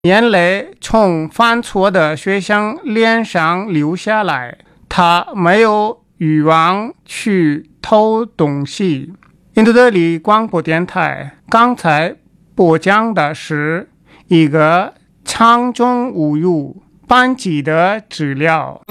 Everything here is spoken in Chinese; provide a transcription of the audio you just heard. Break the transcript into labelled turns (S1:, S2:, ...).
S1: 眼泪从犯错的学生脸上流下来，他没有欲望去偷东西。印度德里广播电台刚才播讲的是一个强中侮辱班级的治疗。